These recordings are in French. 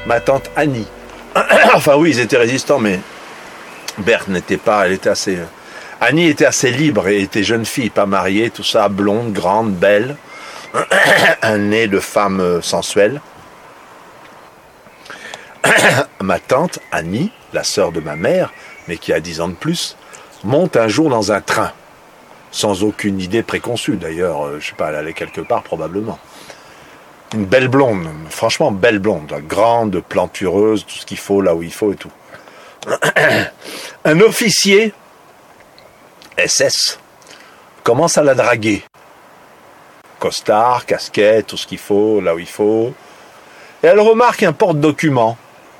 ma tante Annie. Enfin oui, ils étaient résistants, mais Berthe n'était pas, elle était assez... Annie était assez libre et était jeune fille, pas mariée, tout ça, blonde, grande, belle, un nez de femme sensuelle. Ma tante Annie, la sœur de ma mère, mais qui a 10 ans de plus, monte un jour dans un train, sans aucune idée préconçue. D'ailleurs, je sais pas, elle allait quelque part probablement. Une belle blonde, franchement belle blonde, grande, plantureuse, tout ce qu'il faut, là où il faut et tout. Un officier SS commence à la draguer. Costard, casquette, tout ce qu'il faut, là où il faut. Et elle remarque un porte-document.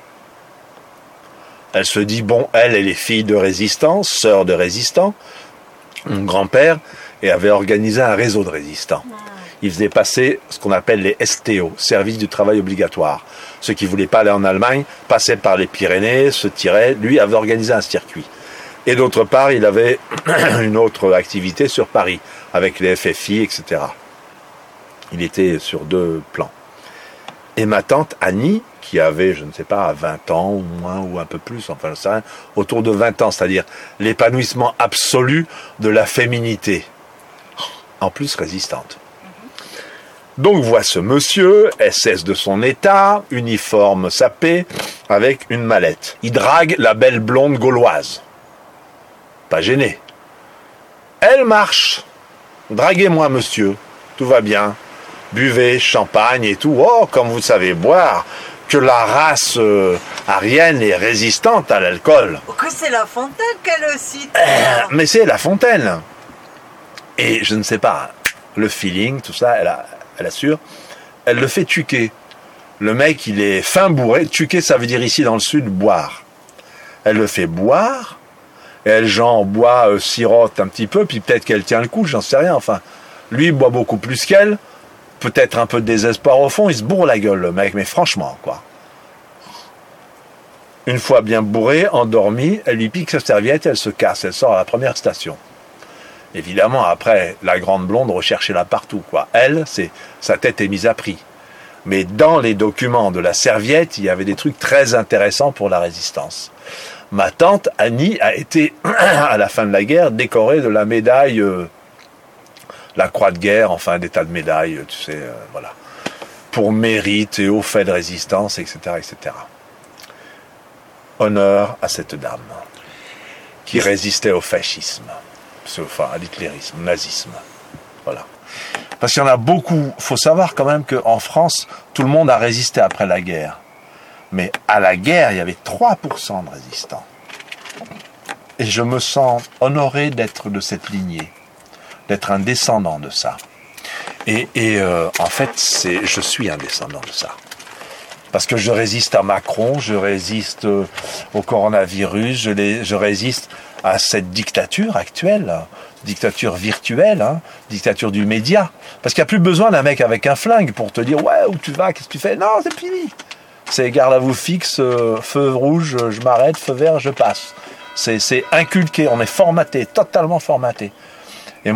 Elle se dit, bon, elle est fille de résistants, sœur de résistants. Mon grand-père avait organisé un réseau de résistants. Il faisait passer ce qu'on appelle les STO, services du travail obligatoire. Ceux qui ne voulaient pas aller en Allemagne passaient par les Pyrénées, se tiraient. Lui avait organisé un circuit. Et d'autre part, il avait une autre activité sur Paris, avec les FFI, etc. Il était sur 2 plans. Et ma tante Annie, qui avait, je ne sais pas, 20 ans ou moins, ou un peu plus, enfin, je sais rien, autour de 20 ans, c'est-à-dire l'épanouissement absolu de la féminité, en plus résistante. Donc voit ce monsieur, SS de son état, uniforme sapé, avec une mallette. Il drague la belle blonde gauloise. Pas gêné. Elle marche. Draguez-moi, monsieur. Tout va bien. Buvez, champagne et tout. Oh, comme vous savez boire, que la race aryenne est résistante à l'alcool. Que c'est La Fontaine qu'elle aussi. Mais c'est La Fontaine. Et je ne sais pas, le feeling, tout ça, elle assure, elle le fait tuquer. Le mec, il est fin bourré. Tuquer, ça veut dire ici dans le sud, boire. Elle le fait boire. Et elle, genre, boit, sirote un petit peu, puis peut-être qu'elle tient le coup, j'en sais rien. Enfin, lui, il boit beaucoup plus qu'elle. Peut-être un peu de désespoir au fond. Il se bourre la gueule, le mec, mais franchement, quoi. Une fois bien bourré, endormi, elle lui pique sa serviette, elle se casse. Elle sort à la première station. Évidemment, après, la grande blonde recherchait là partout, quoi. Elle, sa tête est mise à prix. Mais dans les documents de la serviette, il y avait des trucs très intéressants pour la résistance. Ma tante Annie a été, à la fin de la guerre, décorée de la médaille, la croix de guerre, enfin des tas de médailles, tu sais, voilà, pour mérite et au fait de résistance, etc., etc. Honneur à cette dame qui résistait au fascisme, enfin à l'hitlérisme, au nazisme, voilà. Parce qu'il y en a beaucoup. Il faut savoir quand même qu'en France, tout le monde a résisté après la guerre. Mais à la guerre, il y avait 3% de résistants. Et je me sens honoré d'être de cette lignée, d'être un descendant de ça. Et en fait, je suis un descendant de ça. Parce que je résiste à Macron, je résiste au coronavirus, je résiste à cette dictature actuelle, dictature virtuelle, dictature du média. Parce qu'il n'y a plus besoin d'un mec avec un flingue pour te dire « Ouais, où tu vas, qu'est-ce que tu fais ?» Non, c'est fini. C'est garde à vous fixe, feu rouge, je m'arrête, feu vert, je passe. C'est inculqué, on est formaté, totalement formaté.